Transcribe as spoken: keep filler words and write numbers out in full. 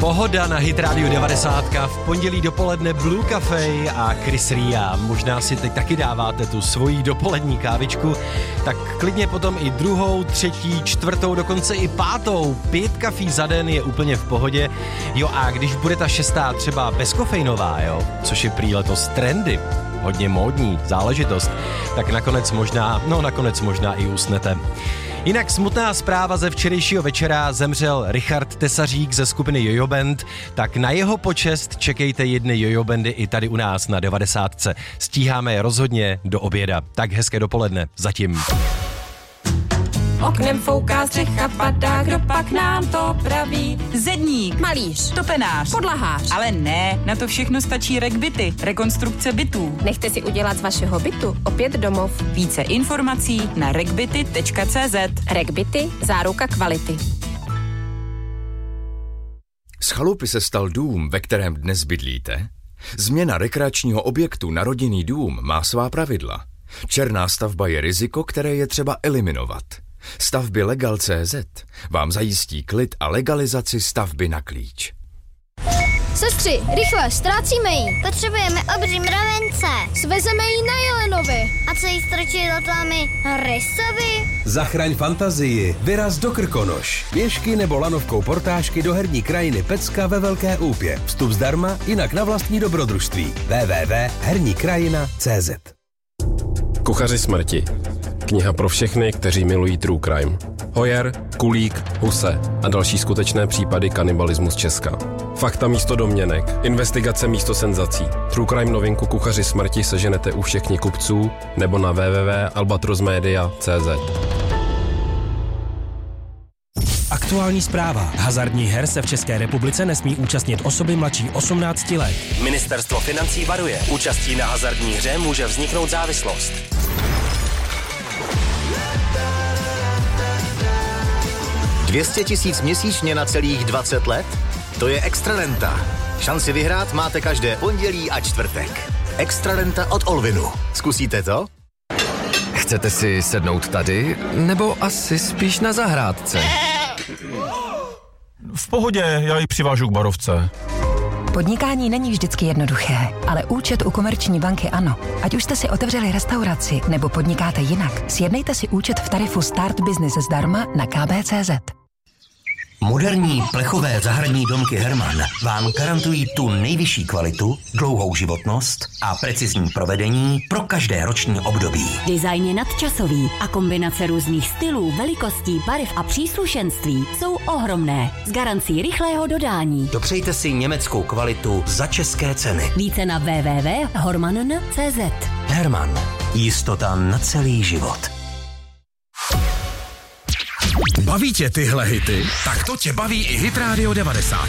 Pohoda na Hit Radio devadesát. V pondělí dopoledne Blue Cafe a Chris Ria. Možná si teď taky dáváte tu svoji dopolední kávičku, tak klidně potom i druhou, třetí, čtvrtou, dokonce i pátou. Pět kafí za den je úplně v pohodě. Jo, a když bude ta šestá třeba bezkofeinová, jo, což je prý letos trendy, hodně módní záležitost, tak nakonec možná, no nakonec možná i usnete. Jinak smutná zpráva ze včerejšího večera, zemřel Richard Tesařík ze skupiny Jojo Band, tak na jeho počest čekejte jedny Jojo Bandy i tady u nás na devadesátce. Stíháme je rozhodně do oběda. Tak hezké dopoledne, zatím. Oknem fouká střecha, padá, kdo pak nám to praví? Zedník, Malíř, topenář, podlahář. ale ne, na to všechno stačí RegBity, rekonstrukce bytů. Nechte si udělat z vašeho bytu opět domov. Více informací na regbity tečka cé zet. RegBity, záruka kvality. Z chalupy se stal dům, ve kterém dnes bydlíte? Změna rekreačního objektu na rodinný dům má svá pravidla. Černá stavba je riziko, které je třeba eliminovat. Stavby Legal tečka cé zet vám zajistí klid a legalizaci stavby na klíč. Sestři, rychle, ztrácíme ji. Potřebujeme obří mravence. Svezeme ji na Jelenovi. A co jí strčí do tlámy? Rysovi? Zachraň fantazii, vyraz do Krkonoš. Pěšky nebo lanovkou portážky do herní krajiny Pecka ve Velké Úpě. Vstup zdarma, jinak na vlastní dobrodružství. w w w tečka herní krajina tečka cé zet. Kuchaři smrti. Kniha pro všechny, kteří milují true crime. Hoyer, Kulík, Huse a další skutečné případy kanibalismu z Česka. Fakta místo domněnek, investigace místo senzací. True crime novinku Kuchaři smrti seženete u všech knihkupců nebo na w w w tečka albatrosmedia tečka cé zet. Aktuální zpráva. Hazardních her se v České republice nesmí účastnit osoby mladší osmnácti let. Ministerstvo financí varuje. Účastí na hazardní hře může vzniknout závislost. dvě stě tisíc měsíčně na celých dvacet let? To je extra renta. Šanci vyhrát máte každé pondělí a čtvrtek. Extra renta od Olvinu. Zkusíte to? Chcete si sednout tady, nebo asi spíš na zahrádce? V pohodě, já ji přivážu k barovce. Podnikání není vždycky jednoduché, ale účet u Komerční banky ano. Ať už jste si otevřeli restauraci nebo podnikáte jinak, sjednejte si účet v tarifu Start Business zdarma na ká bé tečka cé zet. Moderní plechové zahradní domky Herman vám garantují tu nejvyšší kvalitu, dlouhou životnost a precizní provedení pro každé roční období. Design je nadčasový a kombinace různých stylů, velikostí, barev a příslušenství jsou ohromné. S garancí rychlého dodání. Dopřejte si německou kvalitu za české ceny. Více na w w w tečka horman tečka cé zet. Herman. Jistota na celý život. Baví tě tyhle hity? Tak to tě baví i Hit Radio devadesát.